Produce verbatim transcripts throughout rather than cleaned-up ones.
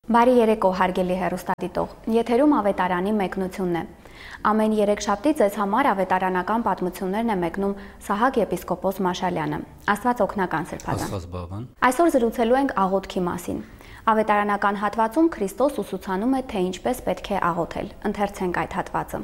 Բարի երեկո, հարգելի հեռուստադիտող։ Եթերում ավետարանի մեկնությունն է։ Ամեն երեքշաբթի ձեզ համար ավետարանական պատմություններն է մեկնում Սահակ եպիսկոպոս Մաշալյանը։ Աստված օգնական Սրբազան։ Աստված բավան։ Այսօր զրուցելու ենք աղոթքի մասին։ Ավետարանական հատվածում Քրիստոս ուսուցանում է, թե ինչպես պետք է աղոթել։ Ընթերցենք այդ հատվածը։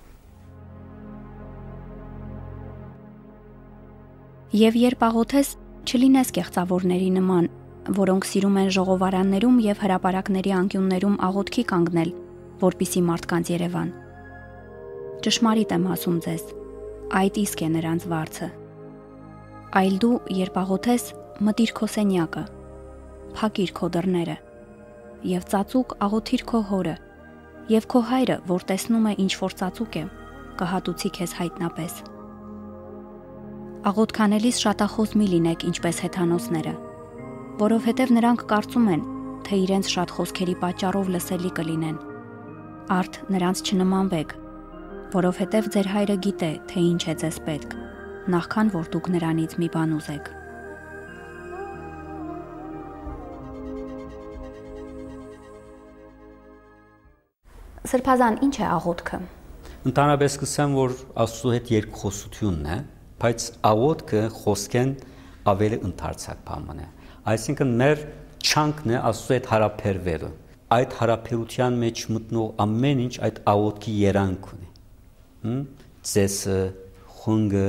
Եվ երբ աղոթես, չլինես կեղծավորների նման, որոնք սիրում են ժողովարաններում եւ հրապարակների անկյուններում աղոթքի կանգնել, որպիսի մարդկանց Երևան։ Ճշմարիտ եմ ասում ձեզ, այդ իսկ է նրանց վարձը։ Այլ դու, երբ աղոթես, մտիր քո սենյակը, փակիր քո դռները եւ ծածուկ աղոթիր քո հորը, եւ քո հայրը, որ տեսնում է ինչ որ ծածուկ է, կհատուցի քեզ հայտնապես։ Աղոթքանելիս շատախոս մի լինեք, ինչպես հեթանոսները, որովհետև նրանք կարծում են, թե իրենց շատ խոսքերի պատճառով լսելի կլինեն։ Արդ նրանց չնմանվեք, որովհետև ձեր հայրը գիտե, թե ինչ է ձեզ պետք, նախքան որ դուք նրանից մի բան ուզեք։ Սրբազան, ինչ է աղոթքը։ Ընդհանրապես կսեմ, որ Աստծո հետ երկխոսությունն է, բայց աղոթքը խոսքեն ավելի ընդարձակ բան է։ Այսինքն մեր չանքն է Աստծո հետ հարաբերվելը։ Այդ հարաբերության մեջ մտնող ամեն ինչ այդ աղոթքի երանգ ունի։ Հմ ծեսը, խունգը,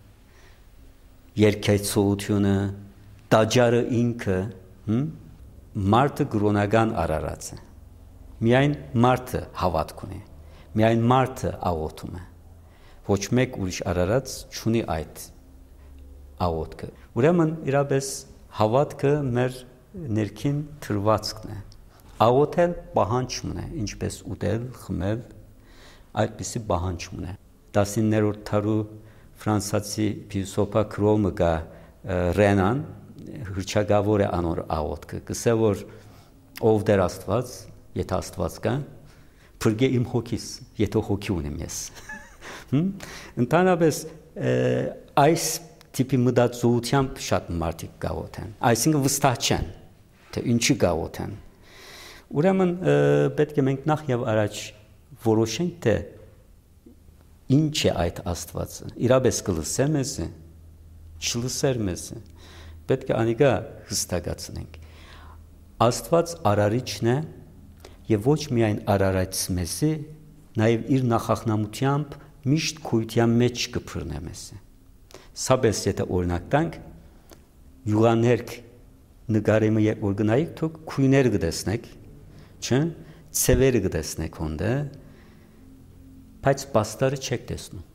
երկայցությունը, տաճարը ինքը, հմ մարդը գրոնական արարած է։ Միայն մարդը հավատք ունի։ Միայն մարդը աղոթում է։ Ոչ մեկ ուրիշ արարած չունի այդ աղոթքը։ Ուրեմն իրապես հավատքը մեր ներքին թրվածքն է։ Աղոթել պահանջում է, ինչպես ուտել, խմել, այդպիսի պահանջում է։ տասիններորդ դարու ֆրանսիացի փիլիսոփա Կրոմը կա Ռենան հրճագավոր է անոր աղոթքը։ Կսե որ ով դեր Աստված, եթե Աստված կա, փրկե իմ հոգիս, եթե հոգի ունեմ ես։ Ընդհանրապես այս տիպի մտածողությամբ շատ մարդիկ գաղոթեն, այսինքն վստահ չեն, թե ինչի գաղոթեն։ Ուրեմն պետք է մենք նախ եւ առաջ որոշենք, թե ինչ է այդ Աստվածը։ Իրապես կլսե մեզ, չլսեր մեզ։ Պետք է անիկա հստակացնենք։ Աստված արարիչն է եւ ոչ միայն արարած մեզ, նաեւ իր նախախնամությամբ միշտ քույթյան մեջ կփռնե մեզ։ Սաբես եթե օրինակ տանք յուղաներկ նկարեմը երբ որ գնայիք դուք քույներ կտեսնեք, չէ՞, ցևերը կտեսնեք հոնդը, բայց պաստարը չեք տեսնում։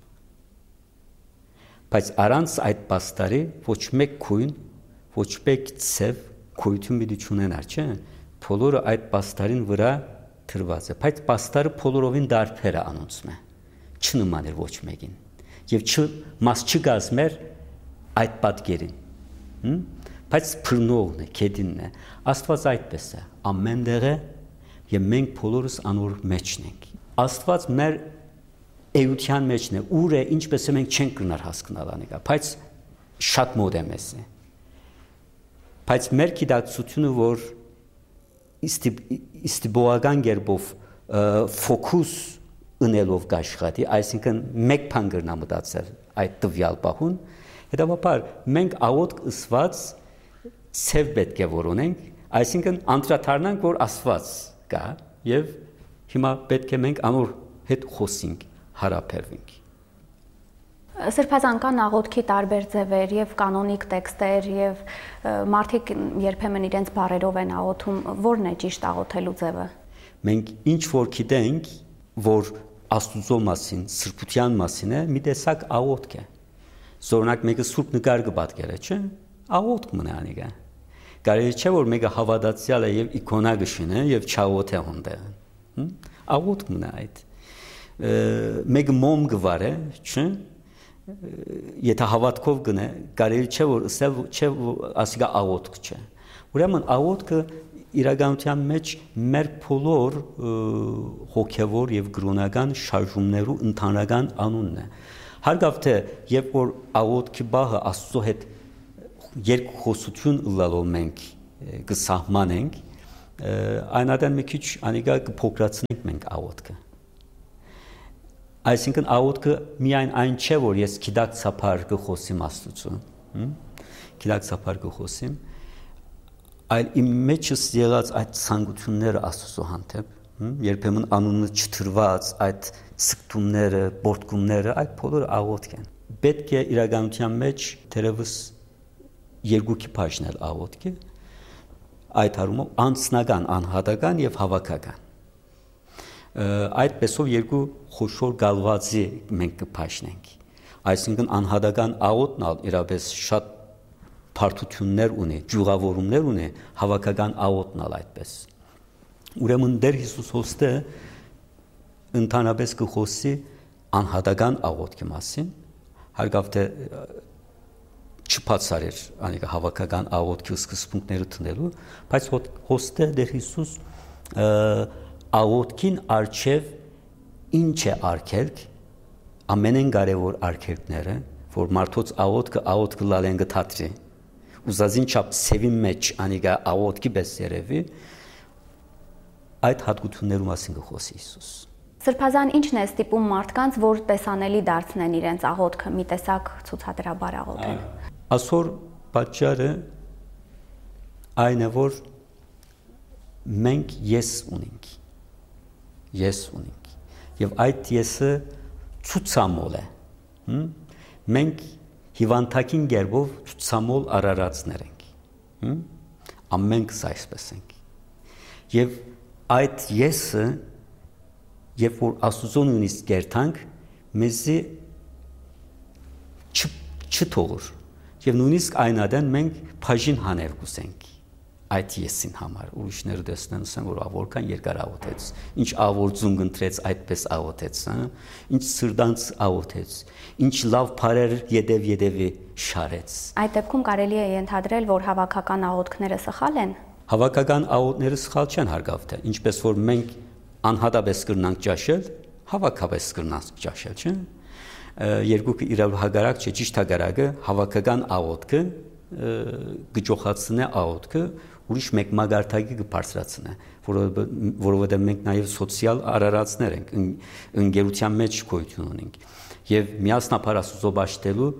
Բայց առանց այդ պաստարի ոչ մեկ քույն, ոչ մեկ ցև քույթում մի չունենար, չէ՞։ Բոլորը այդ պաստարին վրա թրված է, բայց պաստարը բոլորովին դարբեր է անոնցում է, չնման էր ոչ մեկին, եւ չ մաս չգազմեր այդ պատկերին, բայց փռնողն է, քեդինն է, Աստված այդպես է, ամեն տեղ է եւ մենք բոլորս անոր մեջն ենք։ Աստված մեր էության մեջն է, ուր է, ինչպես է մենք չենք գնար հասկանալ անիկա, բայց շատ մոտ է մեզ։ Բայց մեր գիտակցությունը, որ իստիբողական գերբով ֆոկուս ընելով կաշխատի, այսինքն մեկ բան կրնա մտածել այդ տվյալ պահուն, հետևաբար մենք աղոթք ըսված ցև պետք է որոնենք, այսինքն անդրադառնանք, որ Աստված կա եւ հիմա պետք է մենք անոր հետ խոսենք, հարաբերվենք։ Սրբազան կան աղոթքի տարբեր ձևեր եւ կանոնիկ տեքստեր եւ մարդիկ երբեմն իրենց բառերով են աղոթում, որն է ճիշտ աղոթելու ձևը։ Մենք ինչ որ գիտենք, որ Աստուծո մասին, սրբության մասին է, մի տեսակ աղոթք է։ Զորնակ մեկը սուրբ նկար կպատկերը, չէ՞, աղոթք մնա անիկա։ Կարելի չէ որ մեկը հավատացյալ է եւ իկոնա գշինը եւ չաղոթե հոնդը։ Աղոթք մնա այդ։ Մեկը մոմ գվարը, չէ՞։ Եթե հավատքով գնե, կարելի չէ որ ասել չէ ասիկա աղոթք չէ։ Ուրեմն աղոթքը իրականության մեջ մեր բոլոր հոգևոր եւ գրոնական շարժումներու ընդհանրական անունն է։ Հարգավ թե երբ որ աղոթքի բաղը Աստծո հետ երկխոսություն լալով մենք կսահմանենք, այնադեն մի քիչ անիկա կփոքրացնենք մենք աղոթքը։ Այսինքն աղոթքը միայն այն չէ, որ ես գիտակցաբար կխոսիմ Աստծո, գիտակցաբար կխոսիմ, այլ իմ մեջս եղած այդ ցանկությունները Աստծո հանդեպ, երբեմն անունը չթրված այդ սկտումները, բորտկումները, այդ բոլորը աղոթք են։ Պետք է իրականության մեջ թերևս երկուքի բաժնել աղոթքը, այդ հարումով անձնական, անհատական եւ հավաքական։ Այդպեսով երկու խոշոր գալվածի մենք կփաշնենք։ Այսինքն անհատական աղոթն ալ իրապես շատ բարդություններ ունի, ջուղավորումներ ունի, հավաքական աղոթն ալ այդպես։ Ուրեմն Տեր Հիսուս հոստը ընդհանրապես կխոսի անհատական աղոթքի մասին, հարգավ թե չփածարեր անիկա հավաքական աղոթքի սկզբունքները տնելու, բայց հոստը Տեր Հիսուս աղոթքին արչև ինչ է արգելք, ամենեն կարևոր արգելքները, որ մարդոց աղոթքը աղոթքը լալեն գթատրի, ուզածին չափ սևի մեջ անիկա աղոթքի պես երևի, այդ հատկություններու մասին կխոսի Հիսուս։ Սրբազան ինչն է ստիպում մարդկանց, որ տեսանելի դարձնեն իրենց աղոթքը, մի տեսակ ցուցադրաբար աղոթեն։ Այսօր պատճառը այն է, որ մենք ես ունենք, ես ունենք, եւ այդ եսը ցուցամոլ է, մենք հիվանդակին գերբով ցուցամոլ արարածներ ենք, ամենքս այսպես ենք, եւ այդ եսը, երբ որ Աստծո նույնիսկ գերտանք, մեզի չթողոր, եւ նույնիսկ այնադեն մենք բաժին հանել կուսենք այդ եսին համար, ուրիշները տեսնեն ասեն, որ որքան երկար աղոթեց, ինչ աղոթում ընտրեց, այդպես աղոթեց, ինչ սրտանց աղոթեց, ինչ լավ բարեր յետև-յետևի շարեց։ Այդ դեպքում կարելի է ենթադրել, որ հավաքական աղոթքները սխալ են։ Հավաքական աղոթքները սխալ չեն, հարգավ թե, ինչպես որ մենք անհատապես կրնանք ճաշել, հավաքապես կրնանք ճաշել, չէ՞։ Երկուքը իրար հագարակ չէ, ճիշտ հագարակը հավաքական աղոթքը գճոխացնե աղոթքը ուրիշ մեկ մագարտակի կբարձրացնե, որովհետև մենք նաև սոցիալ արարածներ ենք, ընկերության մեջ գոյություն ունենք եւ միասնապար Աստծո բաշտելու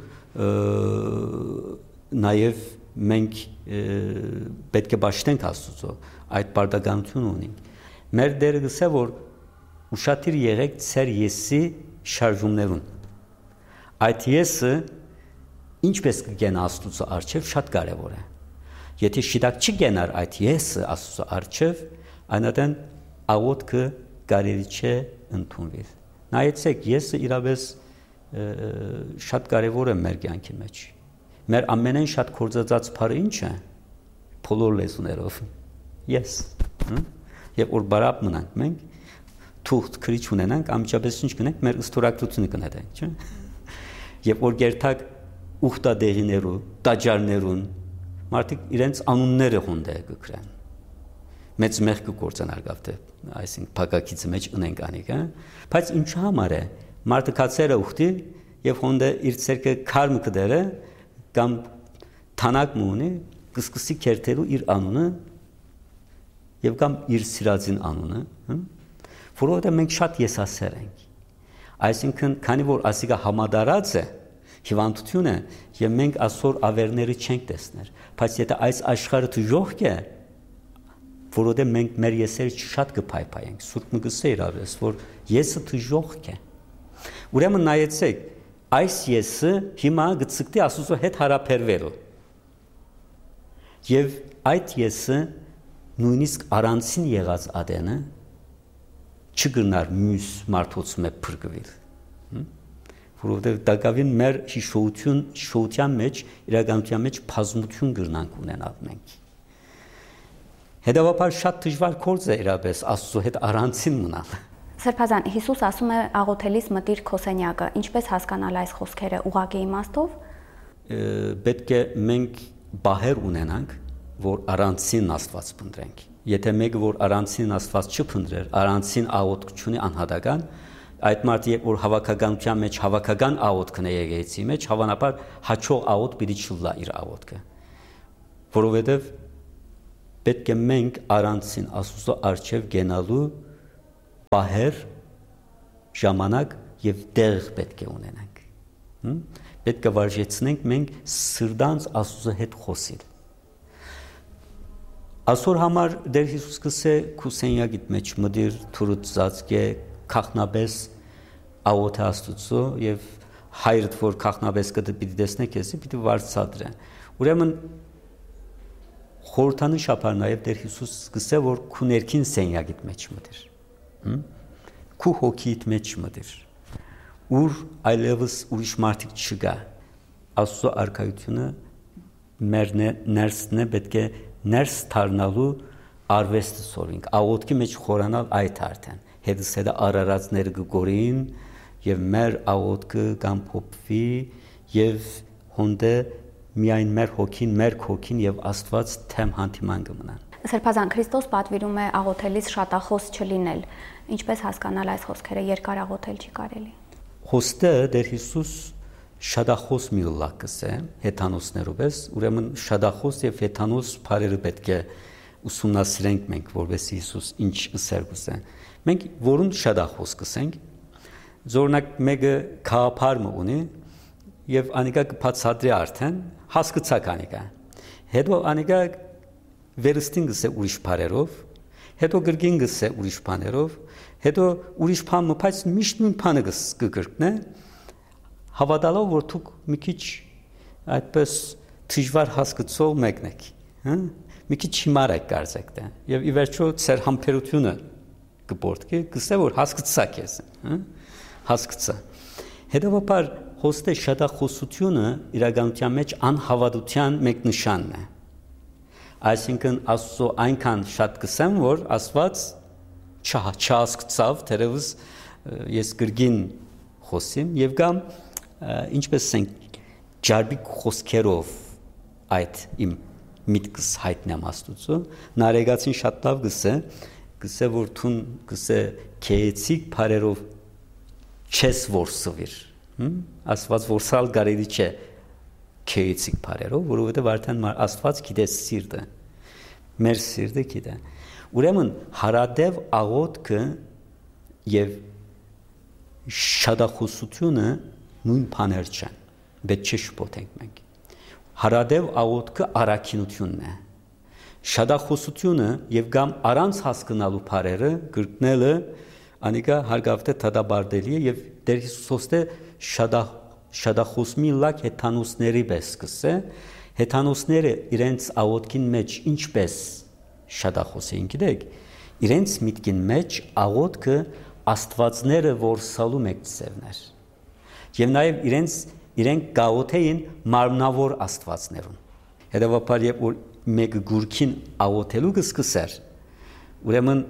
նաև մենք պետք է բաշտենք Աստծո, այդ բարդականություն ունենք։ Մեր Տերը գսե որ ուշադիր եղեք ծեր եսի շարժումներուն։ Այդ եսը ինչպես կգենա Աստծո առջև շատ կարևոր է։ Եթե շիտակ չգենար այդ եսը Աստծո առջև, այնատեն աղոթքը կարելի չէ ընդունվի։ Նայեցեք, եսը իրապես շատ կարևոր է մեր կյանքի մեջ։ Մեր ամենեն շատ կործածած բառը ինչ է։ Բոլոր լեզուներով։ Ես։ Եվ որ բարապ մնանք մենք, թուղթ քրիչ ունենանք, ամիջապես ինչ կնենք, մեր ըստորակրությունը կնետենք, չէ՞։ Եվ որ գերտակ ուխտադեղիներու, տաճարներուն, մարդիկ իրենց անունները հոնդե կգրեն։ Մեծ մեղ կգործան արգավ թե, այսինքն փակակիցի մեջ ունենք անիկ, հա։ Բայց ինչ համար է, մարդը կացերը ուխտի եւ հոնդե իր ցերկը քարմ կդերը կամ թանակ մունի, կսկսի քերթելու իր անունը եւ կամ իր սիրածին անունը, որովհետեւ մենք շատ եսասեր ենք։ Այսինքն, քանի որ ասիկա համադարած է, հիվանդություն է, եւ մենք այսօր ավերները չենք տեսներ, բայց եթե այս աշխարհը դժոխք է, որովհետեւ մենք մեր եսերը շատ կփայփայենք, Սուրբ Մգսը իրավես, որ եսը դժոխք է։ Ուրեմն նայեցեք, այս եսը հիմա գծկտի Աստծո հետ հարաբերվելու։ Եվ այդ եսը նույնիսկ առանցին եղած ադենը չգնար մյուս մարդոց մեջ փրկվել, որովհետև դակավին մեր հիշողություն, հիշողության մեջ, իրականության մեջ բազմություն գրնանք ունենալ մենք։ Հետևաբար շատ դժվար գործ է իրապես Աստծո հետ առանցին մնալ։ Սրբազան, Հիսուս ասում է աղոթելիս մտիր քո սենյակը, ինչպես հասկանալ այս խոսքերը ուղղակի իմաստով։ Պետք է մենք բահեր ունենանք, որ առանցին Աստված փնտրենք։ Եթե մեկը որ առանցին Աստված չփնտրեր, առանցին աղոթք չունի անհատական, այդ մարդը երբ որ հավաքականության մեջ հավաքական աղոթքն է եկեղեցի մեջ, հավանաբար հաջող աղոթք պիտի չլա իր աղոթքը։ Որովհետև պետք է մենք առանցին Աստծո արչև գենալու բահեր ժամանակ եւ դեղ պետք է ունենանք։ Պետք է վարժեցնենք մենք սրտանց Աստծո հետ խոսել։ Այսօր համար Տեր Հիսուս կսե քուսենյագիտ մեջ մդիր թուրուց ծածկե քախնաբես աղոթե Աստծո եւ հայրդ որ քախնաբես կդի պիտի տեսնեք էսի պիտի վարձատրե։ Ուրեմն խորհրդանշապար նաև Տեր Հիսուս կսե որ քու ներքին սենյակիտ մեջ մդիր։ Քու հոգիդ մեջ մդիր։ Ուր այլևս ուրիշ մարդիկ չկա։ Աստծո արքայությունը մեր ներսն է պետք է ներս դառնալու արվեստը սորվինք, աղոթքի մեջ խորանալ այդ արդեն, հետս հետը արարածներ կգորին և մեր աղոթքը կամ փոփվի և հոնդե միայն մեր հոգին, մեր հոգին և Աստված թեմ հանդիման կմնան։ Սրբազան, Քրիստոս պատվիրում է աղոթելիս շատախոս չլինել, ինչպես հասկանալ այս խոսքերը, երկար աղոթել չի կարելի։ Խոստը Տեր Հիսուս շատախոս մի լակս է, հեթանոսներով ես, ուրեմն շատախոս և հեթանոս բարերը պետք է ուսումնասիրենք մենք, որպես Հիսուս ինչ ըսեր գուզե։ Մենք որուն շատախոս կսենք, զորնակ մեկը քահապարը ունի և անիկա կբացատրի արդեն, հասկացակ անիկա։ Հետո անիկա վերստին գսե ուրիշ բարերով, հետո գրգին գսե ուրիշ բաներով, հետո ուրիշ բան մփայց միշտ նույն բանը կգրկնե, հավատալով, որ դուք մի քիչ այդպես դժվար հասկացող մեկն եք, մի քիչ հիմար եք կարծեք դա, եւ ի վերջո ծեր համբերությունը կբորդկի, կսե որ հասկացաք ես, հասկացա։ Հետևաբար հոստե շատախոսությունը իրականության մեջ անհավատության մեկ նշանն է։ Այսինքն Աստծո այնքան շատ կսեմ, որ Աստված չհասկացավ, թերևս ես գրգին խոսիմ եւ կամ ինչպես ասենք ջարբիկ խոսքերով այդ իմ միտքս հայտնեմ Աստծո, նարեգացին շատ լավ գսե, գսե որ թուն գսե քեեցիկ բարերով չես որսվիր, Աստված որսալ կարելի չէ քեեցիկ բարերով, որովհետեւ արդեն Աստված գիտե սիրտը, մեր սիրտը գիտե։ Ուրեմն հարադև աղոթքը եւ շատախոսությունը նույն բաներ չեն, պետք չէ շփոթենք մենք։ Հարադև աղոթքը առաքինությունն է։ Շատախոսությունը եւ կամ առանց հասկանալու բառերը գրկնելը անիկա հարգավտե դադարդելի է եւ Տեր Հիսուսոստե շատախոսմի լակ հեթանոսների պես կսե, հեթանոսները իրենց աղոթքին մեջ ինչպես շատախոսեին գիտեք, իրենց միտքին մեջ աղոթքը Աստվածները որսալու մեկ ծևներ։ Եվ նաև իրենց իրենք գաղոթեին մարմնավոր Աստվածներուն։ Հետևաբար երբ որ մեկը գուրքին աղոթելու կսկսեր, ուրեմն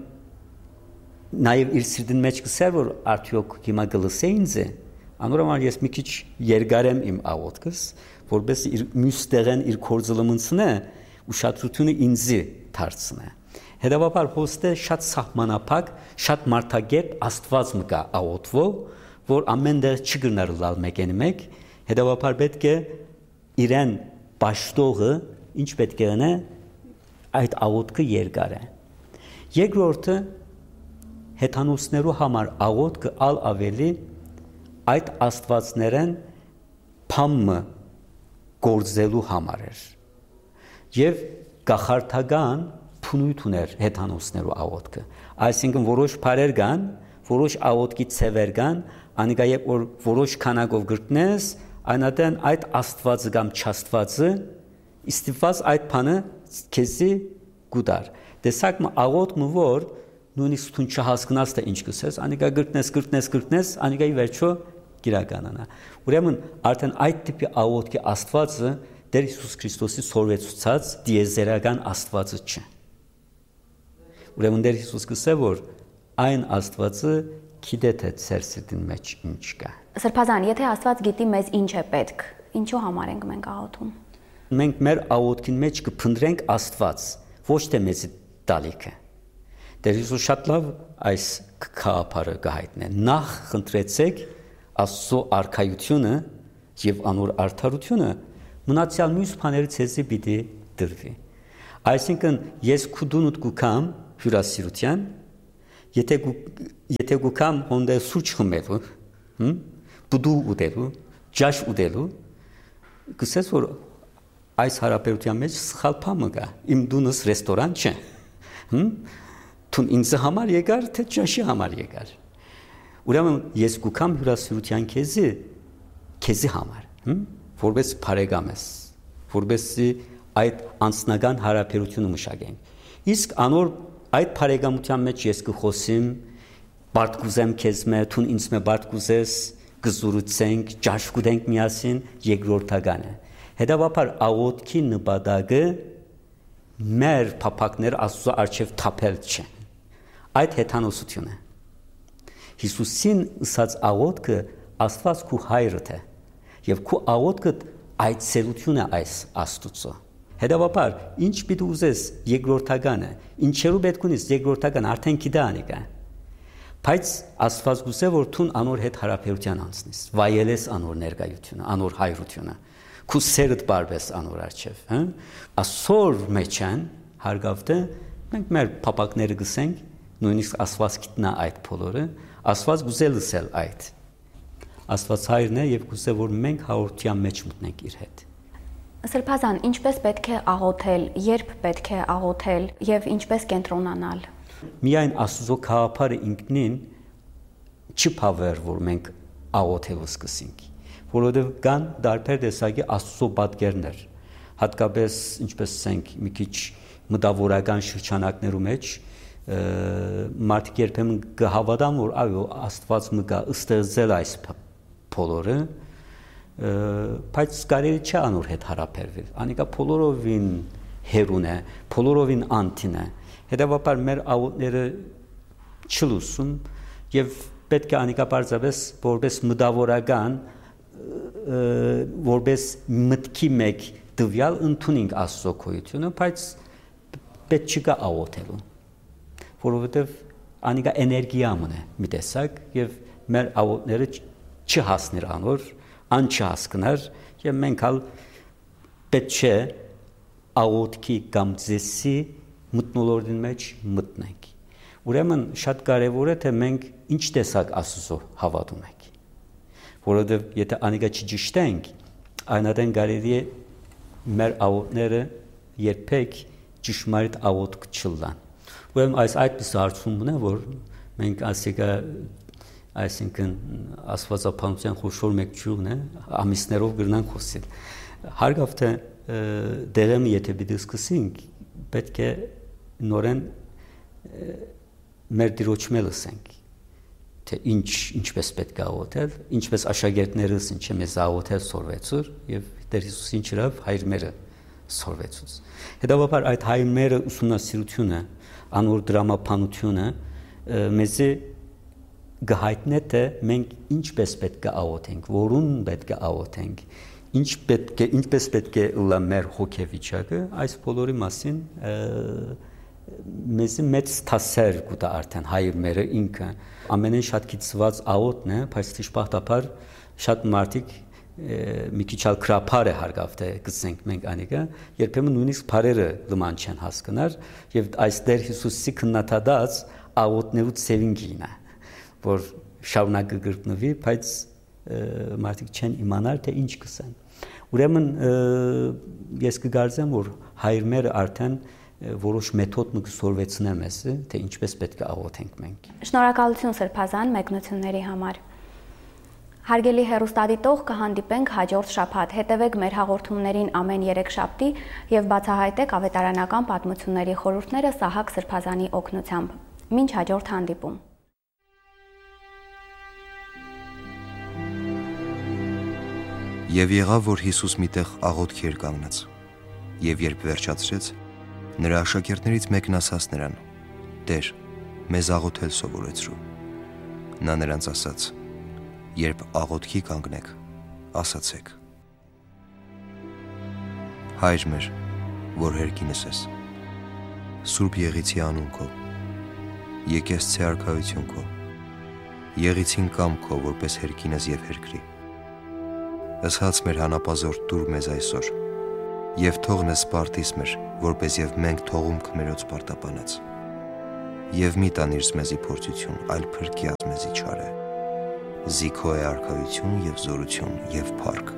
նաև իր սիրտին մեջ կսեր որ արդյոք հիմա գլսե ինձ է, անորոման ես մի քիչ երկարեմ իմ աղոթքս, որպես իր մյուս տեղեն իր կորձլմնցնե ուշադրությունը ինձի դարձնե։ Հետևաբար հոստե շատ սահմանափակ, շատ մարդագետ Աստված մկա աղոթվող, որ ամեն դեր չգրնար լալ մեկեն մեկ, հետևաբար պետք է իրեն պաշտողը ինչ պետք է ունե այդ աղոթքը երկար է։ Երկրորդը հեթանոսներու համար աղոթքը ալ ավելի այդ Աստվածներեն փամը գործելու համար էր։ Եվ գախարդական փնույթ ուներ հեթանոսներու աղոթքը։ Այսինքն որոշ բարեր կան, որոշ աղոթքի ցևեր կան, անիկա երբ որ որոշ քանակով գրկնես, այնատեն այդ Աստվածը կամ չաստվածը իստիված այդ բանը քեզի գուդար։ Տեսակ մը աղոթքը որ նույնիսկ դու չհասկնաս թե ինչ կսես, անիկա գրկնես, գրկնես, գրկնես, անիկայի վերջո գիրականանա։ Ուրեմն արդեն այդ տիպի աղոթքի Աստվածը Տեր Հիսուս Քրիստոսի սորվեցուցած դիեզերական Աստվածը չէ։ Ուրեմն Տեր Հիսուս կսե որ այն Աստվածը գիտե թե ծեր սիրտին մեջ ինչ կա։ Սրբազան, եթե Աստված գիտի մեզ ինչ է պետք, ինչու համար ենք մենք աղոթում։ Մենք մեր աղոթքին մեջ կփնտրենք Աստված, ոչ թե մեզի տալիքը։ Տեր Հիսուս շատ լավ այս քահապարը կհայտնե։ Նախ խնդրեցեք Աստծո արքայությունը եւ անոր արդարությունը, մնացյալ մյուս բաներից ցեզի պիտի դրվի։ Այսինքն ես քուդունուտ գուքամ հյուրասիրության, եթե եթե գուքամ հոնդե սուրճ խմելու, հմ, բուդու ուտելու, ջաշ ուտելու, գսես որ այս հարաբերության մեջ սխալ բան կա, իմ դունս ռեստորան չէ, հմ, թուն ինձ համար եկար, թե ջաշի համար եկար։ Ուրեմն ես գուքամ հյուրասիրության քեզի, քեզի համար, հմ, որպես բարեկամ ես, որպեսզի այդ անձնական հարաբերությունը մշակենք։ Իսկ անոր այդ բարեկամության մեջ ես կխոսեմ, բարդ կուզեմ քեզ մե, թուն ինձ մե բարդ կուզես, կզուրուցենք, ջաշ կուտենք միասին, երկրորդական է։ Հետևաբար աղոթքի նպատակը մեր փափակներ Աստծո առջև թափել չէ։ Այդ հեթանոսությունը։ Հիսուսին ասած աղոթքը Աստված քու հայրդ է, եւ քու աղոթքը այդ ծերությունը այս Աստծո։ Հետևաբար ինչ պիտի ուզես երկրորդականը, ինչերու պետք ունես երկրորդական արդեն գիտա անիկա։ Բայց Աստված գուցե որ թուն անոր հետ հարաբերության անցնես, վայելես անոր ներկայությունը, անոր հայրությունը, քու սերդ բարբես անոր առջև, հա։ Ասոր մեջան հարգավտը մենք մեր փապակները գսենք, նույնիսկ Աստված գիտնա այդ բոլորը, Աստված գուցե լսել այդ։ Աստված հայրն է եւ գուցե որ մենք հաղորդության մեջ մտնենք իր հետ։ Սրբազան, ինչպես պետք է աղոթել, երբ պետք է աղոթել եւ ինչպես կենտրոնանալ։ Միայն Աստծո քաղաքարը ինքնին չի բավեր, որ մենք աղոթել սկսենք, որովհետեւ կան դարբեր տեսակի Աստծո պատկերներ, հատկապես ինչպես ասենք մի քիչ մտավորական շրջանակներու մեջ մարդիկ երբեմն կհավատան, որ այո Աստված մգա ստեղծել այս բոլորը, բայց կարելի չէ անոր հետ հարաբերվել։ Անիկա բոլորովին հերուն է, բոլորովին անտին է։ Հետևաբար մեր աղոթները չլուսում եւ պետք է անիկա բարձրապես որպես մտավորական, որպես մտքի մեկ դվյալ ընդունենք Աստծո գոյությունը, բայց պետք չկա աղոթելու, որովհետեւ անիկա էներգիա մնա մի տեսակ եւ մեր աղոթները չհասներ անոր, ան չհասկներ եւ մենք հալ պետք չէ աղոթքի կամ ձեսի մտնոլորտի մեջ մտնենք։ Ուրեմն շատ կարեւոր է թե մենք ինչ տեսակ Աստծո հավատում ենք, որովհետեւ եթե անիկա չճշտենք, այնադեն կարելի է մեր աղոթները երբեք ճշմարիտ աղոթք չլան։ Ուրեմն այս այդպես հարցումն է, որ մենք ասիկա այսինքն աստվածապանության խոշոր մեկ ճյուղն է, ամիսներով գրնանք խոսել։ Հարգավտը դերեմը եթե պիտի սկսենք, պետք է նորեն մեր դիրոճը լսենք, թե ինչ ինչպես պետք է աղոթել, ինչպես աշակերտներս ինչ է մեզ աղոթել սորվեցուր եւ Տեր Հիսուսին ճրավ հայրմերը սորվեցուց։ Հետևաբար այդ հայրմերը ուսումնասիրությունը, անոր դրամապանությունը մեզի գահիտնե թե մենք ինչպես պետք է աղոթենք, որուն պետք է աղոթենք, ինչ պետք է ինչպես պետք է լա մեր հոգեվիճակը, այս բոլորի մասին մեզ մեծ թասեր կուտա արդեն հայրմերը ինքը ամենեն շատ քիծված աղոթն է, բայց դժբախտաբար շատ մարդիկ մի քիչ ալ քրափար է հարգավտե գցենք մենք անիկա, երբեմն նույնիսկ բարերը լման չեն հասկանար եւ այս Տեր Հիսուսի քննադատած աղոթներու ծևինքին է, որ շարունակ կգրտնվի, բայց մարդիկ չեն իմանալ թե ինչ կսեն։ Ուրեմն ես կգարձեմ, որ հայրմերը արդեն որոշ մեթոդ մը կսորվեցնեմ ես, թե ինչպես պետք է աղոթենք մենք։ Շնորհակալություն Սրբազան մեկնությունների համար։ Հարգելի հեռուստադիտող, կհանդիպենք հաջորդ շաբաթ։ Հետևեք մեր հաղորդումներին ամեն երեքշաբթի եւ բացահայտեք ավետարանական պատմությունների խորհուրդները Սահակ Սրբազանի օգնությամբ։ Մինչ հաջորդ հանդիպում։ Եվ եղավ, որ Հիսուս միտեղ աղոթքի էր կանգնած, եւ երբ վերջացրեց, նրա աշակերտներից մեկն ասաց նրան. «Տեր, մեզ աղոթել սովորեցրու»։ Նա նրանց ասաց. «Երբ աղոթքի կանգնեք, ասացեք. Հայր մեր, որ հերկինս ես, Սուրբ Եղիցի անուն քո, եկես ցե արքայություն քո, Եղիցին կամ քո, որպես հերկինս եւ հերկրի։ Ըսած մեր հանապազորդ դուր մեզ այսօր, Եվ թողնես սպարտիս մեր, որպես եւ մենք թողում քմերոց պարտապանած։ Եվ մի տանիր մեզի փորձություն, այլ փրկի մեզի չարը։ Զիքո է արքայություն եւ զորություն եւ փառք